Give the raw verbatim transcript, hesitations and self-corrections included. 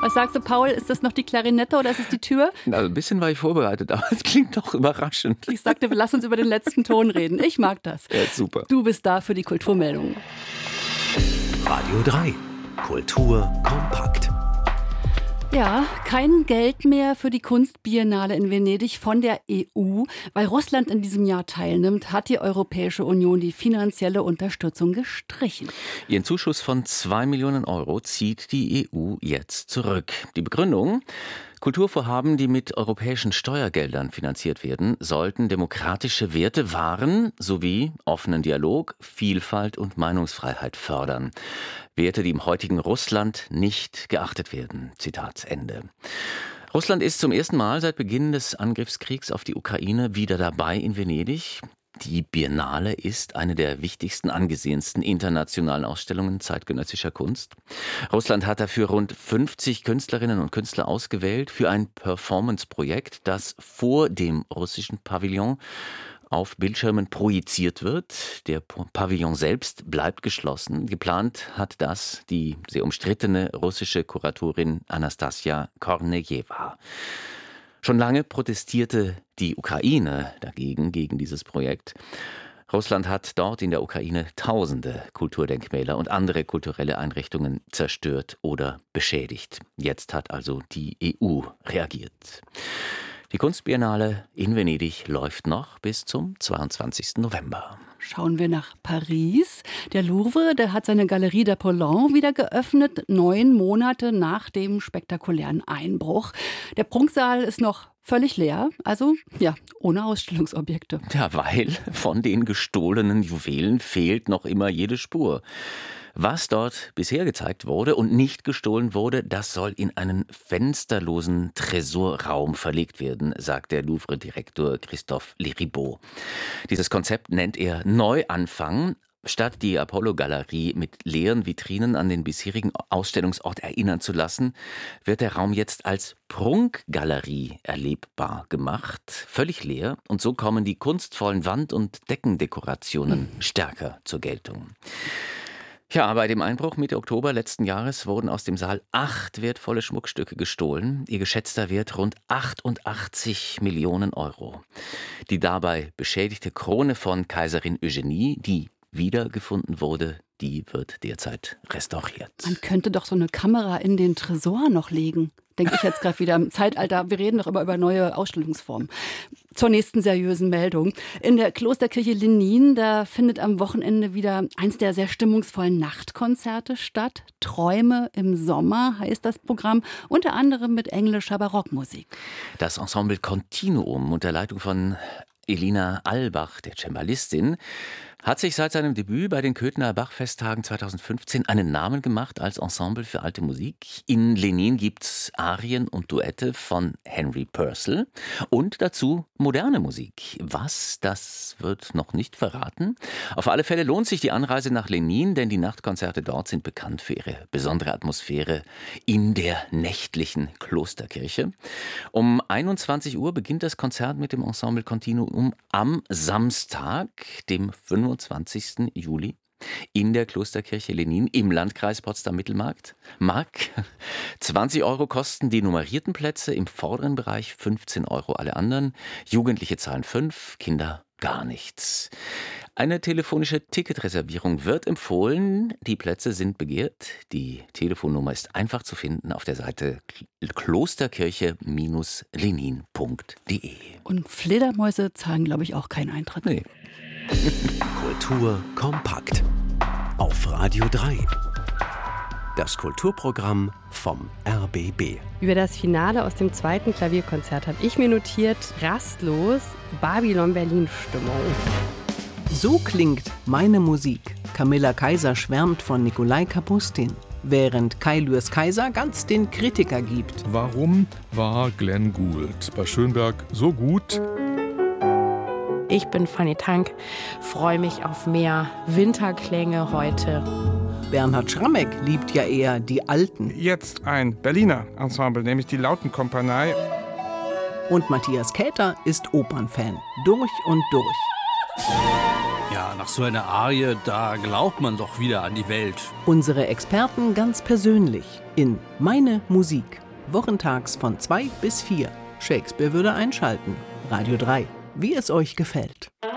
Was sagst du, Paul? Ist das noch die Klarinette oder ist es die Tür? Also ein bisschen war ich vorbereitet, aber es klingt doch überraschend. Ich sagte, lass uns über den letzten Ton reden. Ich mag das. Ja, super. Du bist da für die Kulturmeldungen. Radio drei. Kultur kompakt. Ja, kein Geld mehr für die Kunstbiennale in Venedig von der E U. Weil Russland in diesem Jahr teilnimmt, hat die Europäische Union die finanzielle Unterstützung gestrichen. Ihren Zuschuss von zwei Millionen Euro zieht die E U jetzt zurück. Die Begründung: Kulturvorhaben, die mit europäischen Steuergeldern finanziert werden, sollten demokratische Werte wahren sowie offenen Dialog, Vielfalt und Meinungsfreiheit fördern. Werte, die im heutigen Russland nicht geachtet werden. Zitat Ende. Russland ist zum ersten Mal seit Beginn des Angriffskriegs auf die Ukraine wieder dabei in Venedig. Die Biennale ist eine der wichtigsten, angesehensten internationalen Ausstellungen zeitgenössischer Kunst. Russland hat dafür rund fünfzig Künstlerinnen und Künstler ausgewählt für ein Performance-Projekt, das vor dem russischen Pavillon auf Bildschirmen projiziert wird. Der Pavillon selbst bleibt geschlossen. Geplant hat das die sehr umstrittene russische Kuratorin Anastasia Kornejewa. Schon lange protestierte die Ukraine dagegen, gegen dieses Projekt. Russland hat dort in der Ukraine tausende Kulturdenkmäler und andere kulturelle Einrichtungen zerstört oder beschädigt. Jetzt hat also die E U reagiert. Die Kunstbiennale in Venedig läuft noch bis zum zweiundzwanzigsten November. Schauen wir nach Paris. Der Louvre, der hat seine Galerie d'Apollon wieder geöffnet, neun Monate nach dem spektakulären Einbruch. Der Prunksaal ist noch völlig leer, also ja, ohne Ausstellungsobjekte. Ja, weil von den gestohlenen Juwelen fehlt noch immer jede Spur. Was dort bisher gezeigt wurde und nicht gestohlen wurde, das soll in einen fensterlosen Tresorraum verlegt werden, sagt der Louvre-Direktor Christophe Leribaud. Dieses Konzept nennt er Neuanfang. Statt die Apollo-Galerie mit leeren Vitrinen an den bisherigen Ausstellungsort erinnern zu lassen, wird der Raum jetzt als Prunkgalerie erlebbar gemacht, völlig leer. Und so kommen die kunstvollen Wand- und Deckendekorationen stärker zur Geltung. Ja, bei dem Einbruch Mitte Oktober letzten Jahres wurden aus dem Saal acht wertvolle Schmuckstücke gestohlen. Ihr geschätzter Wert rund achtundachtzig Millionen Euro. Die dabei beschädigte Krone von Kaiserin Eugenie, die wiedergefunden wurde, die wird derzeit restauriert. Man könnte doch so eine Kamera in den Tresor noch legen, denke ich jetzt gerade wieder im Zeitalter. Wir reden doch immer über neue Ausstellungsformen. Zur nächsten seriösen Meldung. In der Klosterkirche Lenin, da findet am Wochenende wieder eins der sehr stimmungsvollen Nachtkonzerte statt. Träume im Sommer heißt das Programm, unter anderem mit englischer Barockmusik. Das Ensemble Continuum unter Leitung von Elina Albach, der Cembalistin, hat sich seit seinem Debüt bei den Köthener Bachfesttagen zweitausendfünfzehn einen Namen gemacht als Ensemble für alte Musik. In Lenin gibt's Arien und Duette von Henry Purcell und dazu moderne Musik. Was, das wird noch nicht verraten. Auf alle Fälle lohnt sich die Anreise nach Lenin, denn die Nachtkonzerte dort sind bekannt für ihre besondere Atmosphäre in der nächtlichen Klosterkirche. Um einundzwanzig Uhr beginnt das Konzert mit dem Ensemble Continuum am Samstag, dem fünfundzwanzigsten Juli in der Klosterkirche Lenin im Landkreis Potsdam-Mittelmark. Mark. zwanzig Euro kosten die nummerierten Plätze, im vorderen Bereich fünfzehn Euro alle anderen. Jugendliche zahlen fünf, Kinder gar nichts. Eine telefonische Ticketreservierung wird empfohlen. Die Plätze sind begehrt. Die Telefonnummer ist einfach zu finden auf der Seite klosterkirche Bindestrich lenin punkt de. Und Fledermäuse zahlen, glaube ich, auch keinen Eintritt. Nee. Kultur kompakt. Auf Radio drei. Das Kulturprogramm vom R B B. Über das Finale aus dem zweiten Klavierkonzert habe ich mir notiert: rastlos Babylon-Berlin-Stimmung. So klingt meine Musik. Camilla Kaiser schwärmt von Nikolai Kapustin, während Kai Lürs Kaiser ganz den Kritiker gibt. Warum war Glenn Gould bei Schönberg so gut? Ich bin Fanny Tank, freue mich auf mehr Winterklänge heute. Bernhard Schrammeck liebt ja eher die Alten. Jetzt ein Berliner Ensemble, nämlich die Lautenkompanie. Und Matthias Käther ist Opernfan, durch und durch. Ja, nach so einer Arie, da glaubt man doch wieder an die Welt. Unsere Experten ganz persönlich in Meine Musik. Wochentags von zwei bis vier. Shakespeare würde einschalten. Radio drei. Wie es euch gefällt.